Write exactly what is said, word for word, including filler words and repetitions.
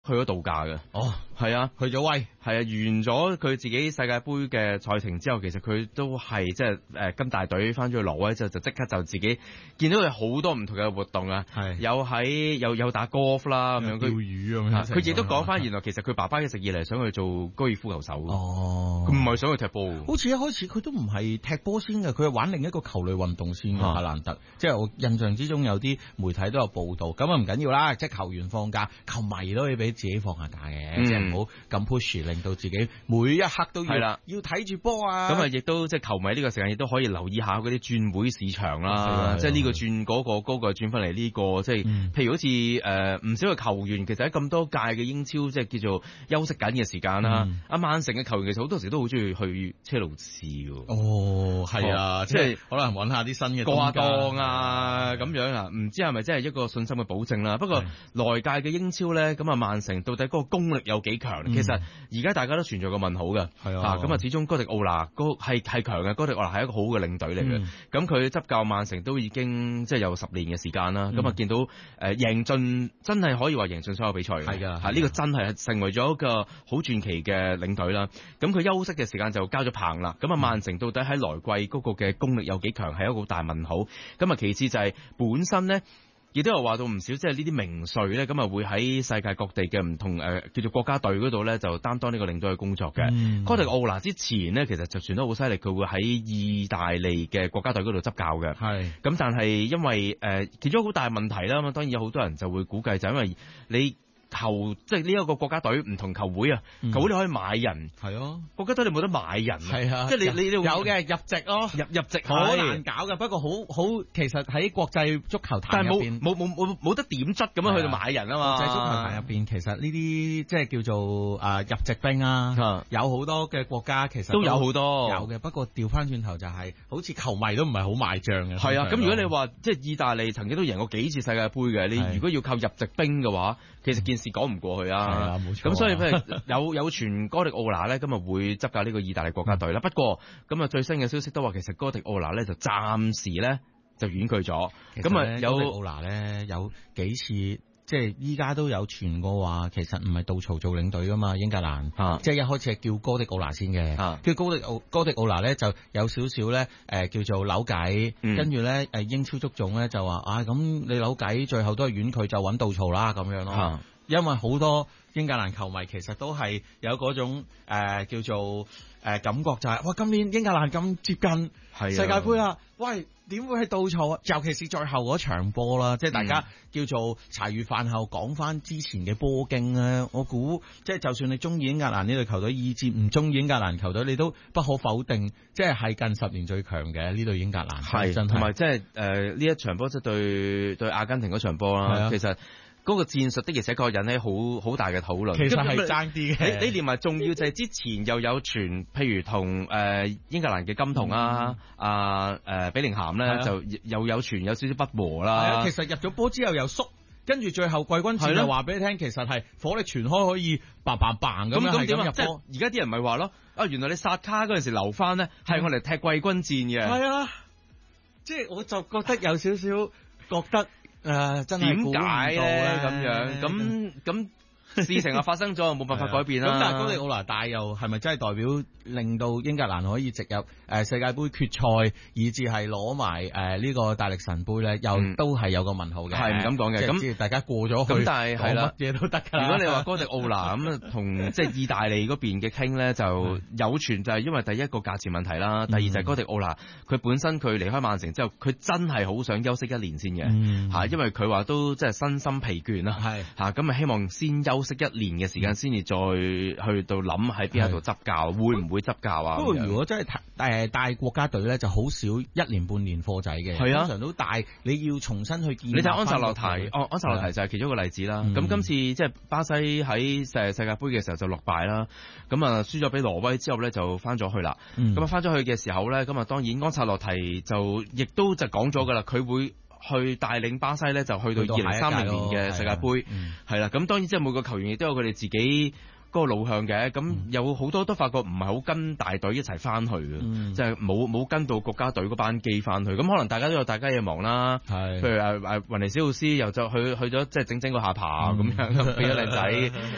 去咗度假嘅。 哦， 係啊， 去咗威， 係啊，完咗佢自己世界盃嘅賽程之後，其實佢都係即係誒跟大隊翻咗去挪威之後，就即刻就自己見到佢好多唔同嘅活動啊， 係有喺有有打 golf 啦咁樣， 釣魚咁樣， 佢亦都講翻原來其實佢爸爸一直以嚟想去做高爾夫球手， 哦， 佢唔係想去踢波， 好似一開始佢都唔係踢波先嘅，佢係玩另一個球類運動先嘅。夏蘭特，即係我印象之中有啲媒體都有報道，咁啊唔緊要啦，即係球員放假，球迷都可以俾自己放下假嘅，嗯、即係唔好咁 push，令到自己每一刻都要要睇住波啊。 咁啊，亦都即係球迷呢個時間亦都可以留意下嗰啲轉會市場啦，即係呢個轉嗰、嗰個，嗰、嗰個轉翻嚟呢個，即係、嗯、譬如好似誒唔少嘅球員，其實喺咁多屆嘅英超，即係叫做休息緊嘅時間啦。阿、嗯、曼城嘅球員其實好多時都好中意去車路士嘅。 哦，係啊，即係可能揾下啲新嘅過下檔啊，咁樣啊，唔知係咪真係一個信心嘅保證啦。不過來屆嘅英超咧，咁啊曼城到底嗰個功力有幾強？嗯、其實而家大家都存在個問號嘅。係啊，咁啊始終哥迪奧拿嗰係係強嘅，哥迪奧拿係一個好嘅領隊嚟嘅。咁佢執教曼城都已經即係有十年嘅時間啦。咁、嗯、啊見到誒贏盡，真係可以話贏盡所有比賽嘅。係㗎，嚇呢個真係成為咗一個好傳奇嘅領隊啦。咁佢休息嘅時間就交咗棒啦。咁啊曼城到底喺來季嗰個嘅功力有幾強，係一個好大問號。咁啊其次就係本身咧。亦都有話到唔少，即係呢啲名帥咧，咁啊會喺世界各地嘅唔同誒、呃、叫做國家隊嗰度咧，就擔當呢個領隊嘅工作嘅。嗯、哥迪奧拿之前呢，其實就傳得好犀利，佢會喺意大利嘅國家隊嗰度執教嘅。係咁，但係因為誒、呃、其中好大問題啦，咁當然有好多人就會估計就係因為你。球即係呢一個國家隊唔同球會啊，嗯、球會你可以買人，係啊，國家隊你冇得買人，係啊，即係你你你有嘅入籍咯，入入籍好難搞嘅，不過好好其實喺國際足球壇入邊冇冇冇冇冇得點質咁樣去到買人啊嘛，國際足球壇入邊其實呢啲即係叫做啊、呃、入籍兵啊，啊有好多嘅國家其實都，都有好多有嘅，不過調翻轉頭就係、是、好似球迷都唔係好買賬嘅，係啊，咁如果你話即係意大利曾經都贏過幾次世界盃嘅，你如果要靠入籍兵嘅話，其實件事講唔過去啊，冇錯。咁所以譬如有有傳哥迪奧拿咧，今日會執教呢個意大利國家隊啦。嗯、不過咁啊，最新嘅消息都話，其實哥迪奧拿咧就暫時咧就婉拒咗。咁啊，有哥迪奧拿咧有幾次，即係依家都有傳過話，其實唔係杜曹做領隊噶嘛，英格蘭，啊、即係一開始係叫哥迪奧拿先嘅。叫、啊、哥迪奧哥迪奧拿咧就有少少咧誒叫做扭計，跟住咧誒英超足總咧就話啊咁你扭計，最後都係婉拒就揾杜曹啦咁樣咯。啊因為好多英格蘭球迷其實都係有嗰種誒、呃、叫做誒、呃、感覺就係、是，哇！今年英格蘭咁接近世界盃啦，喂，點會係倒錯啊？尤其是最後嗰場波啦，即係大家叫做茶餘飯後講翻之前嘅波經咧，我估即係就算你中意英格蘭呢隊球隊，以至唔中意英格蘭球隊，你都不可否定，即係係近十年最強嘅呢隊英格蘭。係，同埋即係誒呢一場波即係對對阿根廷嗰場波啦，其實。嗰個戰術的而且確引起好好大嘅討論，其實係爭啲嘅。你你連埋重要就係之前又有傳，譬如同誒、呃、英格蘭嘅金童啊，阿誒、呃、比寧咸咧，啊、就又有傳有少少不和啦。係啊，其實入咗波之後又縮，跟住最後季軍戰就話俾你聽，其實係火力全開可以嘭嘭嘭咁樣係咁入波。而家啲人咪話咯，啊原來你薩卡嗰陣時留翻呢，係我嚟踢季軍戰嘅。係啊，即係我就覺得有少少覺得。誒、呃，真係點解咧咁樣？咁咁事情啊發生咗，冇辦法改變啦。咁但係哥迪奧拿帶又係咪真係代表令到英格蘭可以直入誒世界盃決賽，以至係攞埋誒呢個大力神杯咧？又、嗯、都係有個問號嘅，係唔敢講嘅。咁、就是、大家過咗去，咁但係係啦，乜嘢都得㗎。如果你話哥迪奧拿咁啊，同即係意大利嗰邊嘅傾咧，就有傳就係因為第一個價錢問題啦，第二就係哥迪奧拿佢本身佢離開曼城之後，佢真係好想休息一年先嘅嚇，嗯、因為佢話都即係身心疲倦啦，係嚇咁啊，希望先休息一年嘅時間先至再去到諗喺邊一度執教，會唔會執教啊？不過如果真係誒帶國家隊咧，就好少一年半年課仔嘅，係啊，通常都帶你要重新去建。你睇安察洛提，哦，安察洛提就係其中一個例子啦。咁、嗯、今次即係巴西喺世世界盃嘅時候就落敗啦，咁啊輸咗俾挪威之後咧就翻咗去啦。咁啊翻咗去嘅時候咧，咁啊當然安察洛提就亦都就講咗噶啦，佢會去帶領巴西咧就去到二零三零年嘅世界盃，係啦。咁當然即係每個球員亦都有佢哋自己嗰個路向嘅，咁有好多都發覺唔係好跟大隊一齊翻去嘅，即係冇冇跟到國家隊嗰班機翻去。咁可能大家都有大家嘢忙啦，譬如誒誒雲尼斯奧斯又就去去咗即係整整個下巴咁樣，變咗靚仔。